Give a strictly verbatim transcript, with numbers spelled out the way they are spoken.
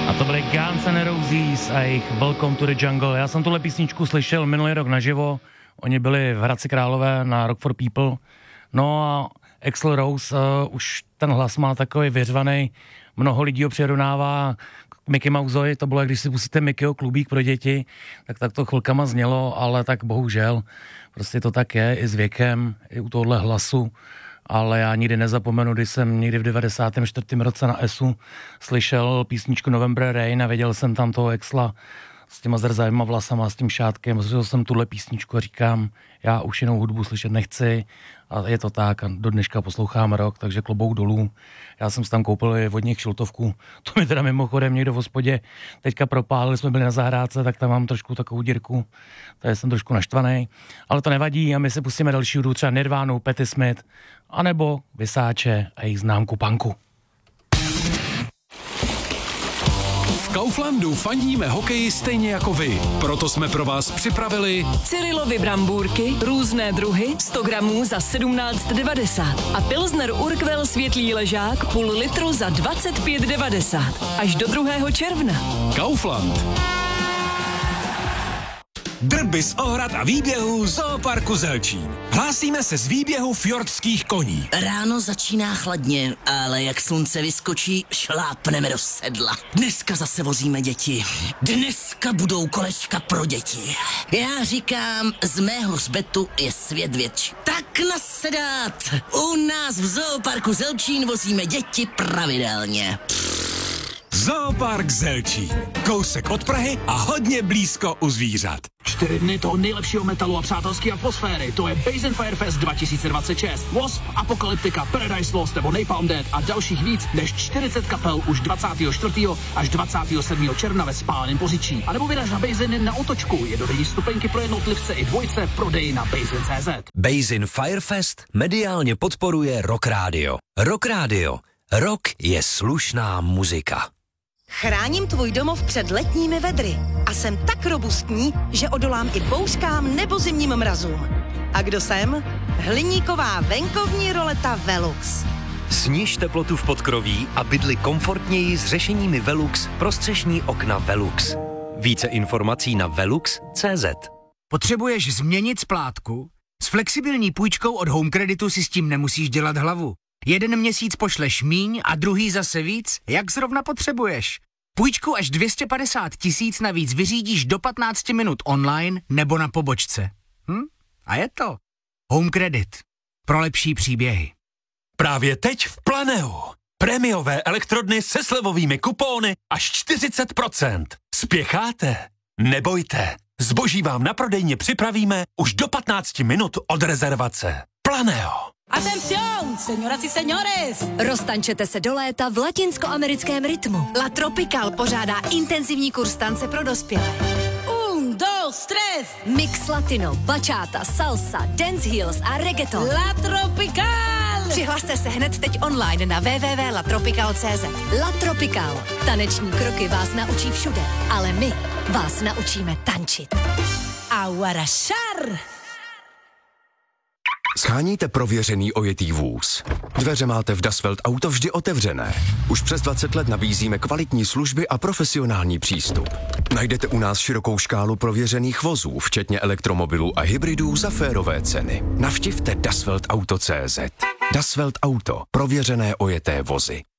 A to byly Guns N' Roses a jejich Welcome to the Jungle. Já jsem tuhle písničku slyšel minulý rok naživo. Oni byli v Hradci Králové na Rock for People. No a Axl Rose uh, už ten hlas má takový vyřvaný. Mnoho lidí ho přirovnává k Mickey Mouseovi. To bylo, jak když si pustíte Mickeyho Klubík pro děti, tak, tak to chvilkama znělo, ale tak bohužel. Prostě to tak je i s věkem, i u tohohle hlasu. Ale já nikdy nezapomenu, když jsem někdy v devadesátém čtvrtém roce na ESu slyšel písničku November Rain a věděl jsem tam toho Axla s těma zrzavýma vlasama, s tím šátkem. Slyšel jsem tuhle písničku a říkám, já už jinou hudbu slyšet nechci. A je to tak a do dneška poslouchám rock, takže klobouk dolů. Já jsem si tam koupil i vodních šiltovku. To mi teda mimochodem někdo v hospodě teďka propálili, jsme byli na zahrádce, tak tam mám trošku takovou dírku. Tady jsem trošku naštvaný. Ale to nevadí a my si pustíme další hudbu, třeba Nirvánu, Patti Smith, anebo Vysáče a jejich známku punku. V Kauflandu fandíme hokeji stejně jako vy. Proto jsme pro vás připravili Cyrilovy brambůrky, různé druhy, sto gramů za sedmnáct devadesát a Pilsner Urquell světlý ležák půl litru za dvacet pět devadesát. Až do druhého června. Kaufland. Drby z ohrad a výběhů Zooparku Zelčín. Hlásíme se z výběhu fjordských koní. Ráno začíná chladně, ale jak slunce vyskočí, šlápneme do sedla. Dneska zase vozíme děti. Dneska budou kolečka pro děti. Já říkám, z mého hřbetu je svět větší. Tak nasedat! U nás v Zooparku Zelčín vozíme děti pravidelně. Zoopark Zelčín. Kousek od Prahy a hodně blízko u zvířat. Čtyři dny toho nejlepšího metalu a přátelské atmosféry. To je Base Fire Fest dva tisíce dvacet šest. Wasp, Apocalyptica, Paradise Lost nebo Napalm Death a dalších víc než čtyřicet kapel už dvacátého čtvrtého až dvacátého sedmého června ve Spáleném Poříčí. A nebo vyraž na Basin na Otočku. Je dodenní stupenky pro jednotlivce i dvojce v prodeji na basin tečka cé zet. Basin Fire Fest mediálně podporuje Rock Radio. Rock Radio. Rock je slušná muzika. Chráním tvůj domov před letními vedry a jsem tak robustní, že odolám i bouřkám nebo zimním mrazům. A kdo jsem? Hliníková venkovní roleta Velux. Sníž teplotu v podkroví a bydli komfortněji s řešeními Velux pro střešní okna Velux. Více informací na velux tečka cé zet. Potřebuješ změnit splátku? S flexibilní půjčkou od Home Creditu si s tím nemusíš dělat hlavu. Jeden měsíc pošleš míň a druhý zase víc, jak zrovna potřebuješ. Půjčku až dvě stě padesát tisíc navíc vyřídíš do patnáct minut online nebo na pobočce. Hm? A je to. Home Credit. Pro lepší příběhy. Právě teď v Planeu. Prémiové elektrodny se slevovými kupóny až čtyřicet procent. Spěcháte? Nebojte. Zboží vám na prodejně připravíme už do patnáct minut od rezervace. Planeo. Atención, señoras y señores! Roztančete se do léta v latinskoamerickém rytmu. La Tropical pořádá intenzivní kurz tance pro dospělé. Un, dos, tres! Mix latino, bachata, salsa, danceheels a reggaeton. La Tropical! Přihlaste se hned teď online na w w w tečka la tropical tečka cé zet. La Tropical. Taneční kroky vás naučí všude, ale my vás naučíme tančit. Aguarašar! Sháníte prověřený ojetý vůz. Dveře máte v Dasvelt Auto vždy otevřené. Už přes dvacet let nabízíme kvalitní služby a profesionální přístup. Najdete u nás širokou škálu prověřených vozů, včetně elektromobilů a hybridů za férové ceny. Navštivte dasvelt auto tečka cé zet. Dasvelt Auto. Prověřené ojeté vozy.